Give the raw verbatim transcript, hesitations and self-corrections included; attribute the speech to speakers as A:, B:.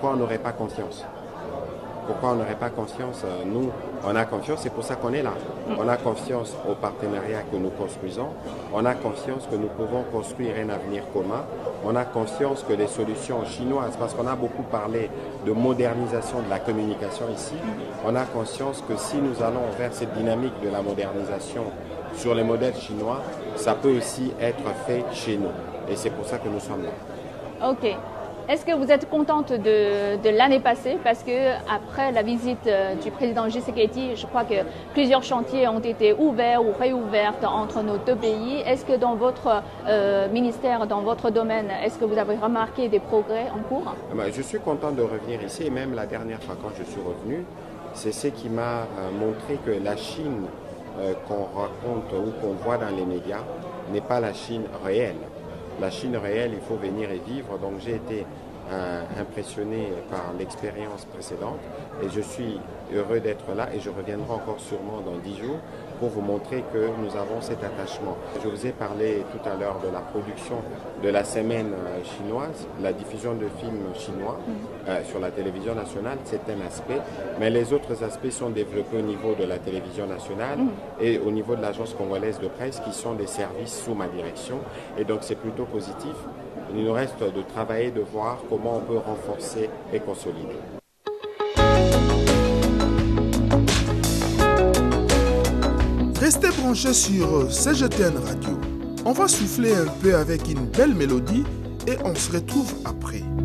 A: pourquoi on n'aurait pas confiance? Pourquoi on n'aurait pas confiance? Nous, on a confiance, c'est pour ça qu'on est là. On a confiance au partenariat que nous construisons. On a confiance que nous pouvons construire un avenir commun. On a confiance que les solutions chinoises, parce qu'on a beaucoup parlé de modernisation de la communication ici, on a conscience que si nous allons vers cette dynamique de la modernisation sur les modèles chinois, ça peut aussi être fait chez nous. Et c'est pour ça que nous sommes là.
B: Ok. Est-ce que vous êtes contente de, de l'année passée? Parce que après la visite du président Tshisekedi, je crois que plusieurs chantiers ont été ouverts ou réouverts entre nos deux pays. Est-ce que dans votre euh, ministère, dans votre domaine, est-ce que vous avez remarqué des progrès en cours?
A: Je suis content de revenir ici et même la dernière fois quand je suis revenu, c'est ce qui m'a montré que la Chine euh, qu'on raconte ou qu'on voit dans les médias n'est pas la Chine réelle. La Chine réelle, il faut venir et vivre. Donc j'ai été euh, impressionné par l'expérience précédente et je suis heureux d'être là et je reviendrai encore sûrement dans dix jours pour vous montrer que nous avons cet attachement. Je vous ai parlé tout à l'heure de la production de la semaine chinoise, la diffusion de films chinois euh, sur la télévision nationale, c'est un aspect, mais les autres aspects sont développés au niveau de la télévision nationale et au niveau de l'agence congolaise de presse qui sont des services sous ma direction et donc c'est plutôt positif. Il nous reste de travailler, de voir comment on peut renforcer et consolider.
C: Restez branchés sur C G T N Radio. On va souffler un peu avec une belle mélodie et on se retrouve après.